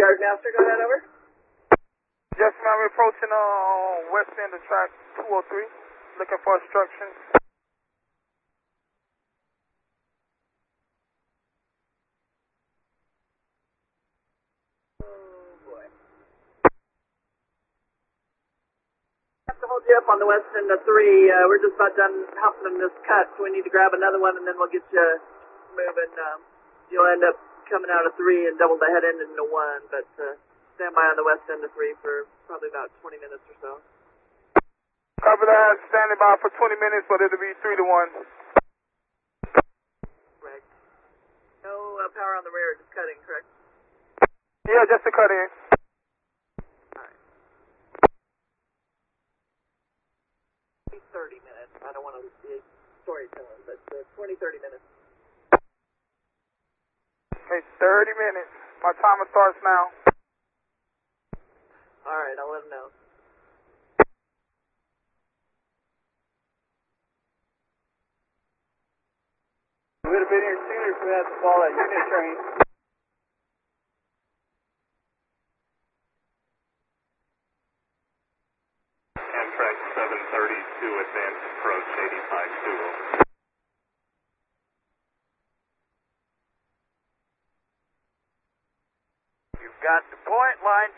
Yardmaster, go ahead, over. Yes, ma'am, we're approaching west end of track 203, looking for instructions. Oh, boy. I have to hold you up on the west end of 3. We're just about done helping in this cut, so we need to grab another one, and then we'll get you moving. You'll end up coming out of 3 and double the head end into 1, but stand by on the west end of 3 for probably about 20 minutes or so. Cover that, standing by for 20 minutes, but it'll be 3 to 1. Correct. No power on the rear, just cutting, correct? Yeah, just to cut in. Alright. 30 minutes. I don't want to be storytelling, but 20, 30 minutes. Okay, 30 minutes. My timer starts now. Alright, I'll let him know. We would have been here sooner if we had to follow that unit train. Amtrak 732, advance approach 8520. You've got the point line.